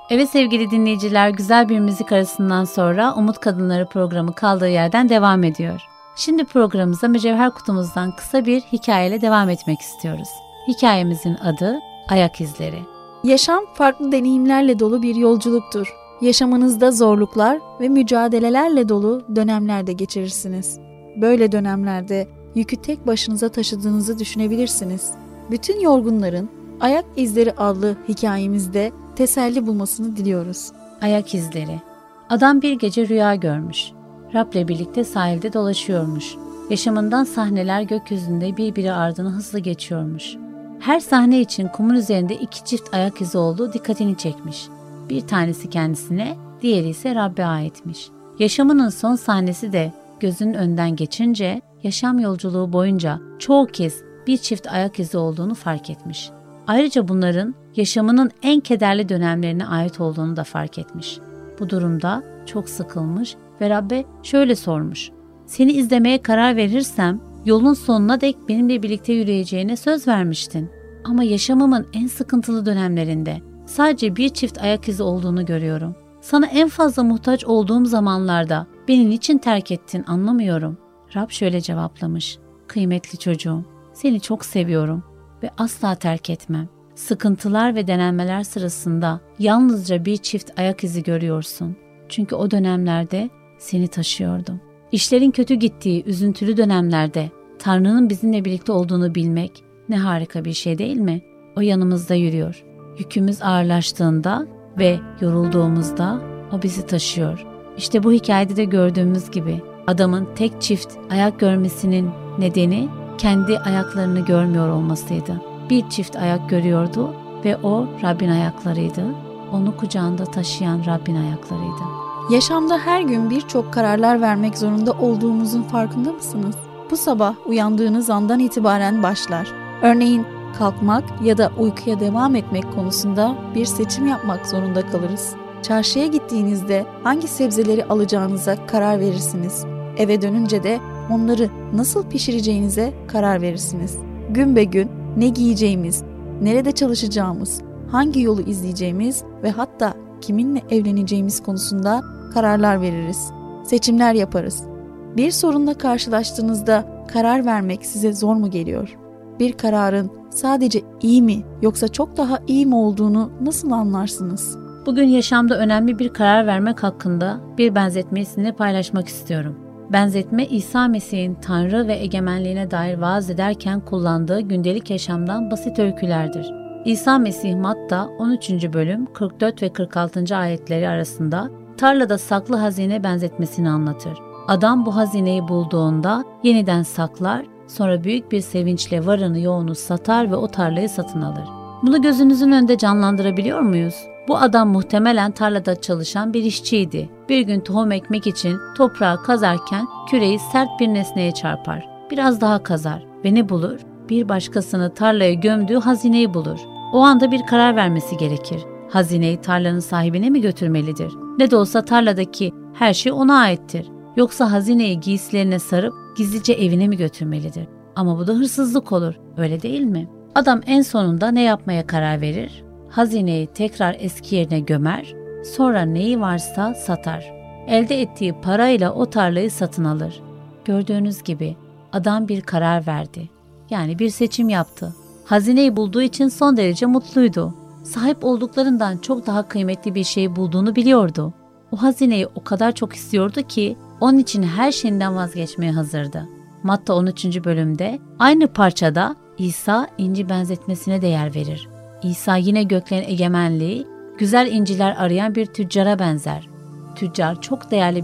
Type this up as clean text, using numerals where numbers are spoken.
Evet sevgili dinleyiciler, güzel bir müzik arasından sonra Umut Kadınları programı kaldığı yerden devam ediyor. Şimdi programımıza Mücevher Kutumuzdan kısa bir hikayeyle devam etmek istiyoruz. Hikayemizin adı Ayak İzleri. Yaşam farklı deneyimlerle dolu bir yolculuktur. Yaşamınızda zorluklar ve mücadelelerle dolu dönemlerde geçirirsiniz. Böyle dönemlerde yükü tek başınıza taşıdığınızı düşünebilirsiniz. Bütün yorgunların Ayak İzleri adlı hikayemizde teselli bulmasını diliyoruz. Ayak İzleri. Adam bir gece rüya görmüş. Rab'le birlikte sahilde dolaşıyormuş. Yaşamından sahneler gökyüzünde birbiri ardına hızlı geçiyormuş. Her sahne için kumun üzerinde 2 çift ayak izi olduğu dikkatini çekmiş. Bir tanesi kendisine, diğeri ise Rab'be aitmiş. Yaşamının son sahnesi de gözünün önden geçince yaşam yolculuğu boyunca çoğu kez bir çift ayak izi olduğunu fark etmiş. Ayrıca bunların yaşamının en kederli dönemlerine ait olduğunu da fark etmiş. Bu durumda çok sıkılmış ve Rab'be şöyle sormuş: "Seni izlemeye karar verirsem yolun sonuna dek benimle birlikte yürüyeceğine söz vermiştin. Ama yaşamımın en sıkıntılı dönemlerinde sadece bir çift ayak izi olduğunu görüyorum. Sana en fazla muhtaç olduğum zamanlarda beni niçin terk ettin anlamıyorum." Rab şöyle cevaplamış: "Kıymetli çocuğum, seni çok seviyorum ve asla terk etmem. Sıkıntılar ve denenmeler sırasında yalnızca bir çift ayak izi görüyorsun. Çünkü o dönemlerde seni taşıyordum. İşlerin kötü gittiği üzüntülü dönemlerde Tanrı'nın bizimle birlikte olduğunu bilmek ne harika bir şey değil mi? O yanımızda yürüyor. Yükümüz ağırlaştığında ve yorulduğumuzda o bizi taşıyor." İşte bu hikayede de gördüğümüz gibi adamın tek çift ayak görmesinin nedeni kendi ayaklarını görmüyor olmasıydı. Bir çift ayak görüyordu ve o Rabbin ayaklarıydı. Onu kucağında taşıyan Rabbin ayaklarıydı. Yaşamda her gün birçok kararlar vermek zorunda olduğumuzun farkında mısınız? Bu sabah uyandığınız andan itibaren başlar. Örneğin kalkmak ya da uykuya devam etmek konusunda bir seçim yapmak zorunda kalırız. Çarşıya gittiğinizde hangi sebzeleri alacağınıza karar verirsiniz. Eve dönünce de onları nasıl pişireceğinize karar verirsiniz. Gün be gün ne giyeceğimiz, nerede çalışacağımız, hangi yolu izleyeceğimiz ve hatta kiminle evleneceğimiz konusunda kararlar veririz. Seçimler yaparız. Bir sorunla karşılaştığınızda karar vermek size zor mu geliyor? Bir kararın sadece iyi mi yoksa çok daha iyi mi olduğunu nasıl anlarsınız? Bugün yaşamda önemli bir karar vermek hakkında bir benzetmeyi sizinle paylaşmak istiyorum. Benzetme, İsa Mesih'in Tanrı ve egemenliğine dair vaaz ederken kullandığı gündelik yaşamdan basit öykülerdir. İsa Mesih Matta 13. bölüm 44 ve 46. ayetleri arasında tarlada saklı hazine benzetmesini anlatır. Adam bu hazineyi bulduğunda yeniden saklar, sonra büyük bir sevinçle varını yoğunu satar ve o tarlayı satın alır. Bunu gözünüzün önünde canlandırabiliyor muyuz? Bu adam muhtemelen tarlada çalışan bir işçiydi. Bir gün tohum ekmek için toprağı kazarken küreği sert bir nesneye çarpar. Biraz daha kazar ve ne bulur? Bir başkasını tarlaya gömdüğü hazineyi bulur. O anda bir karar vermesi gerekir. Hazineyi tarlanın sahibine mi götürmelidir? Ne de olsa tarladaki her şey ona aittir. Yoksa hazineyi giysilerine sarıp gizlice evine mi götürmelidir? Ama bu da hırsızlık olur, öyle değil mi? Adam en sonunda ne yapmaya karar verir? Hazineyi tekrar eski yerine gömer, sonra neyi varsa satar. Elde ettiği parayla o tarlayı satın alır. Gördüğünüz gibi adam bir karar verdi. Yani bir seçim yaptı. Hazineyi bulduğu için son derece mutluydu. Sahip olduklarından çok daha kıymetli bir şey bulduğunu biliyordu. O hazineyi o kadar çok istiyordu ki onun için her şeyinden vazgeçmeye hazırdı. Matta 13. bölümde aynı parçada İsa inci benzetmesine de yer verir. İsa yine göklerin egemenliği, güzel inciler arayan bir tüccara benzer. Tüccar çok değerli